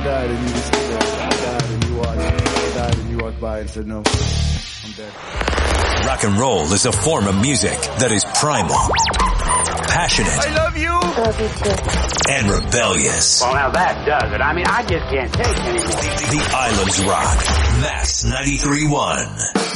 died and you just died and you walked by and said, no, I'm dead. Rock and roll is a form of music that is primal, passionate. I love you. Love you too. And rebellious. Well, now that does it. I mean, I just can't take anymore. The Islands Rock. Mass 93.1.